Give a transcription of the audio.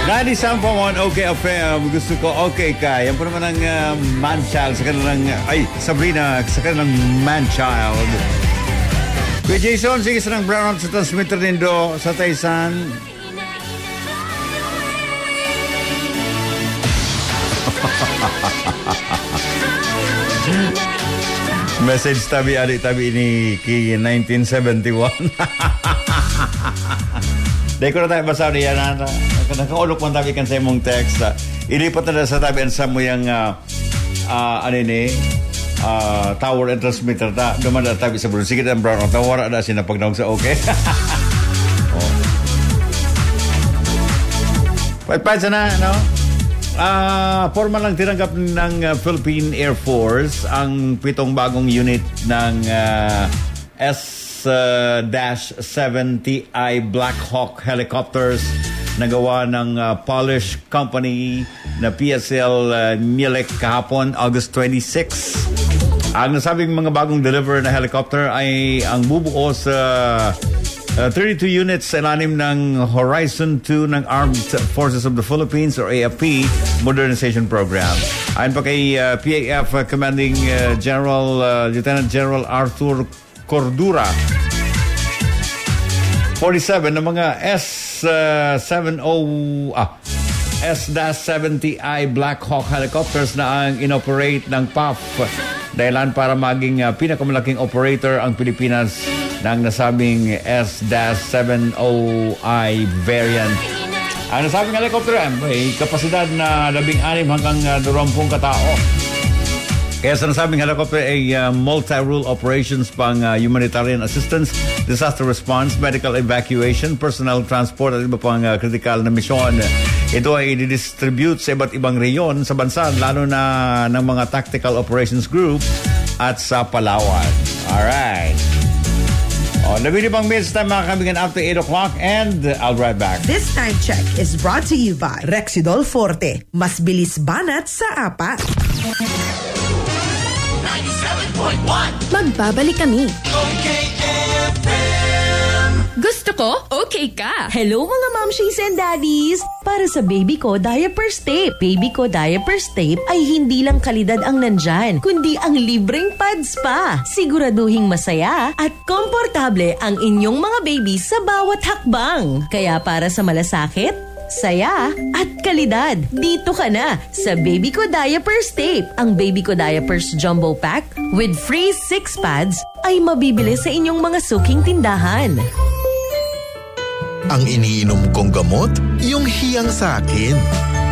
90.1 OKFM. Gusto ko okay ka. Yan po naman ang man-child sa kanilang, Sabrina, sa kanilang man-child. Kuya Jason, sige sa ng brownout sa transmitter nindo sa Taysan. Message tabi ini ki 1971. Dahil ko na tayo basa niya na nakaulok man tabi kan sa imong text. Ilipat na sa tabi sa mo yung tower and transmitter ta. Dumanda tabi sa bulo. Sige na brown. Tawara na sinapagnaong sa okay. Pait-pait sana, no? Formal lang tinanggap ng Philippine Air Force ang 7 bagong unit ng S-70I Black Hawk helicopters na gawa ng Polish company na PSL Mielec kahapon, August 26. Ang nasabing mga bagong deliver na helicopter ay ang bubuo sa 32 units sa ilalim ng Horizon 2 ng Armed Forces of the Philippines or AFP Modernization Program. Ayon pa kay PAF Commanding Lieutenant General Arthur Cordura, 47 ng mga S-70I Black Hawk helicopters na ang inoperate ng PAF dahilan para maging pinakamalaking operator ang Pilipinas ng nasabing S-70I variant. Ang nasabing helicopter ay kapasidad na 16 hanggang 20 katao. Kaya sa nasabing helicopter ay multi-role operations pang humanitarian assistance, disaster response, medical evacuation, personnel transport at iba pang critical na misyon. Ito ay i-distribute sa iba't ibang reyon sa bansa, lalo na ng mga tactical operations group at sa Palawan. Alright. Nabili pang minutes time mga kamigan after 8 o'clock and I'll be right back. This time check is brought to you by Rexidol Forte. Mas bilis banat sa apa. 97.1 Magbabalik kami. OKFM. Gusto ko, okay ka. Hello mga momshies and daddies. Para sa baby ko, diapers tape. Baby ko, diapers tape ay hindi lang kalidad ang nandyan, kundi ang libreng pads pa. Siguraduhing masaya at komportable ang inyong mga baby sa bawat hakbang. Kaya para sa malasakit, saya at kalidad, dito ka na sa Baby Ko Diapers Tape. Ang Baby Ko Diapers Jumbo Pack with free 6 pads ay mabibili sa inyong mga suking tindahan. Ang iniinom kong gamot, yung hiyang sa akin.